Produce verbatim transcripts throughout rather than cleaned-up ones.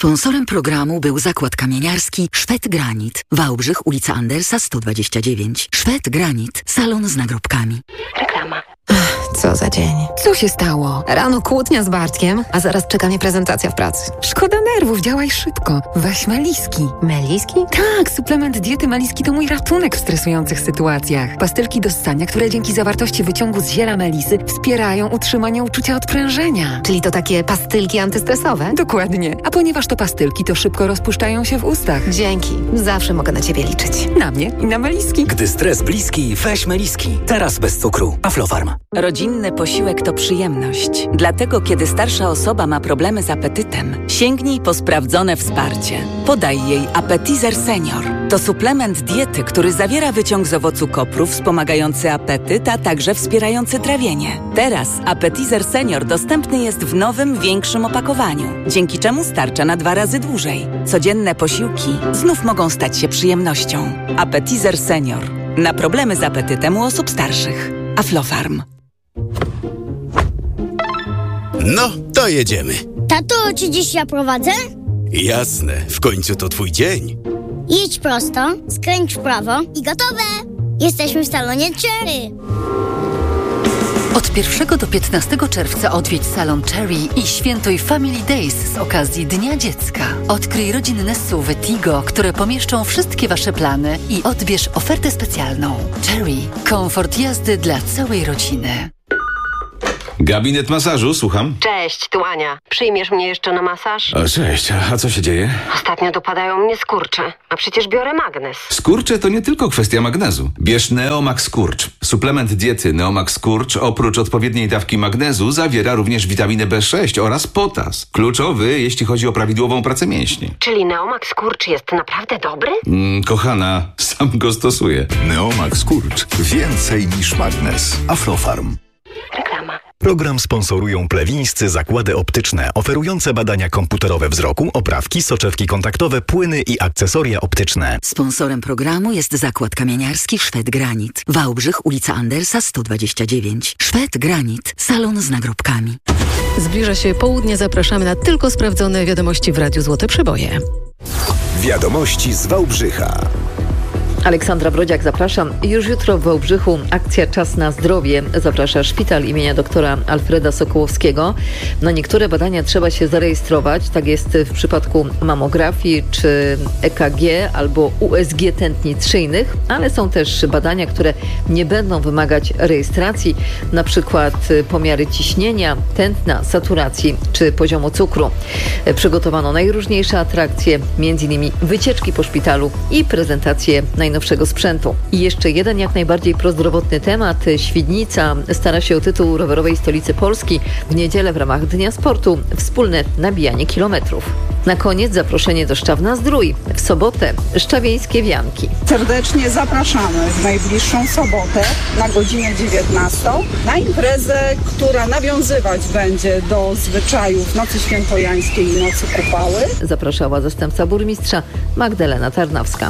Sponsorem programu był zakład kamieniarski Szwed Granit. Wałbrzych, ulica Andersa sto dwadzieścia dziewięć. Szwed Granit. Salon z nagrobkami. Reklama. Ach, co za dzień. Co się stało? Rano kłótnia z Bartkiem, a zaraz czeka mnie prezentacja w pracy. Szkoda nerwów, działaj szybko. Weź Meliski. Meliski? Tak, suplement diety Meliski to mój ratunek w stresujących sytuacjach. Pastylki do ssania, które dzięki zawartości wyciągu z ziela melisy wspierają utrzymanie uczucia odprężenia. Czyli to takie pastylki antystresowe? Dokładnie. A ponieważ to pastylki, to szybko rozpuszczają się w ustach. Dzięki. Zawsze mogę na ciebie liczyć. Na mnie i na Meliski. Gdy stres bliski, weź Meliski. Teraz bez cukru. Aflofarm. Rodzinny posiłek to przyjemność. Dlatego, kiedy starsza osoba ma problemy z apetytem, sięgnij po sprawdzone wsparcie. Podaj jej Appetizer Senior. To suplement diety, który zawiera wyciąg z owocu kopru wspomagający apetyt, a także wspierający trawienie. Teraz Appetizer Senior dostępny jest w nowym, większym opakowaniu, dzięki czemu starcza na dwa razy dłużej. Codzienne posiłki znów mogą stać się przyjemnością. Appetizer Senior. Na problemy z apetytem u osób starszych. Aflofarm. No, to jedziemy. Tato, czy dziś ja prowadzę? Jasne, w końcu to twój dzień. Jedź prosto, skręć w prawo i gotowe! Jesteśmy w salonie Cherry. Od pierwszego do piętnastego czerwca odwiedź salon Cherry i świętuj Family Days z okazji Dnia Dziecka. Odkryj rodzinne suwy Tigo, które pomieszczą wszystkie wasze plany i odbierz ofertę specjalną. Cherry. Komfort jazdy dla całej rodziny. Gabinet masażu, słucham. Cześć, tu Ania. Przyjmiesz mnie jeszcze na masaż? O, cześć, a co się dzieje? Ostatnio dopadają mnie skurcze, a przecież biorę magnes. Skurcze to nie tylko kwestia magnezu. Bierz Neomax Skurcz. Suplement diety Neomax Skurcz oprócz odpowiedniej dawki magnezu zawiera również witaminę B sześć oraz potas. Kluczowy, jeśli chodzi o prawidłową pracę mięśni. Czyli Neomax Skurcz jest naprawdę dobry? Mm, kochana, sam go stosuję. Neomax Skurcz. Więcej niż magnes. Aflofarm. Reklama. Program sponsorują plewińscy zakłady optyczne, oferujące badania komputerowe wzroku, oprawki, soczewki kontaktowe, płyny i akcesoria optyczne. Sponsorem programu jest zakład kamieniarski Szwed Granit. Wałbrzych, ulica Andersa sto dwadzieścia dziewięć. Szwed Granit. Salon z nagrobkami. Zbliża się południe, zapraszamy na tylko sprawdzone wiadomości w Radiu Złote Przeboje. Wiadomości z Wałbrzycha. Aleksandra Brodziak, zapraszam. Już jutro w Wałbrzychu akcja Czas na zdrowie zaprasza szpital imienia doktora Alfreda Sokołowskiego. Na niektóre badania trzeba się zarejestrować. Tak jest w przypadku mamografii czy E K G albo U S G tętnic szyjnych, ale są też badania, które nie będą wymagać rejestracji, na przykład pomiary ciśnienia, tętna, saturacji czy poziomu cukru. Przygotowano najróżniejsze atrakcje, między innymi wycieczki po szpitalu i prezentacje najnowszych nowszego sprzętu. I jeszcze jeden jak najbardziej prozdrowotny temat. Świdnica stara się o tytuł rowerowej stolicy Polski. W niedzielę w ramach Dnia Sportu wspólne nabijanie kilometrów. Na koniec zaproszenie do Szczawna-Zdrój. W sobotę szczawieńskie wianki. Serdecznie zapraszamy w najbliższą sobotę na godzinę dziewiętnastą na imprezę, która nawiązywać będzie do zwyczajów Nocy Świętojańskiej i Nocy Kupały. Zapraszała zastępca burmistrza Magdalena Tarnawska.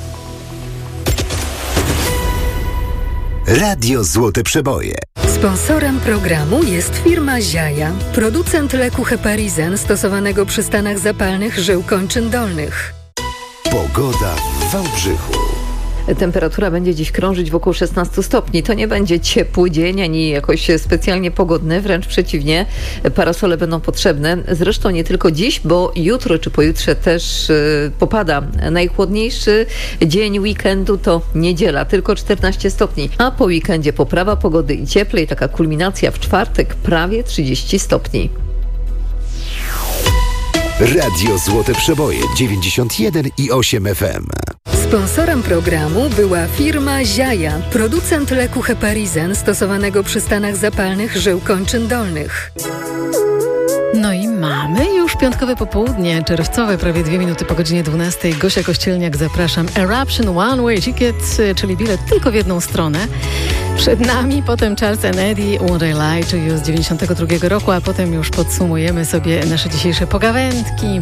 Radio Złote Przeboje. Sponsorem programu jest firma Ziaja, producent leku Heparizen stosowanego przy stanach zapalnych żył kończyn dolnych. Pogoda w Wałbrzychu. Temperatura będzie dziś krążyć wokół szesnastu stopni. To nie będzie ciepły dzień, ani jakoś specjalnie pogodny, wręcz przeciwnie. Parasole będą potrzebne. Zresztą nie tylko dziś, bo jutro czy pojutrze też yy, popada. Najchłodniejszy dzień weekendu to niedziela, tylko czternaście stopni. A po weekendzie poprawa pogody i cieplej. Taka kulminacja w czwartek, prawie trzydzieści stopni. Radio Złote Przeboje dziewięćdziesiąt jeden i osiem F M. Sponsorem programu była firma Ziaja, producent leku Heparizen stosowanego przy stanach zapalnych żył kończyn dolnych. No i mamy już piątkowe popołudnie, czerwcowe, prawie dwie minuty po godzinie dwunastej. Gosia Kościelniak, zapraszam. Eruption One Way Ticket, czyli bilet tylko w jedną stronę. Przed nami potem Charles and Eddie, Won't I Lie to You z dziewięćdziesiątego drugiego roku, a potem już podsumujemy sobie nasze dzisiejsze pogawędki.